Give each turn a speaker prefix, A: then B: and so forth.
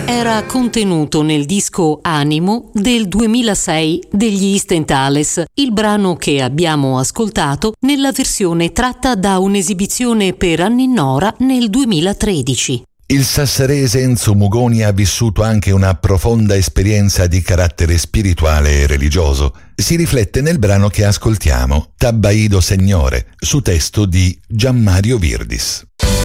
A: era contenuto nel disco Animo del 2006 degli Istentales, il brano che abbiamo ascoltato nella versione tratta da un'esibizione per Anninnora nel 2013.
B: Il sassarese Enzo Mugoni ha vissuto anche una profonda esperienza di carattere spirituale e religioso. Si riflette nel brano che ascoltiamo, Tabbaido Segnore, su testo di Gianmario Virdis.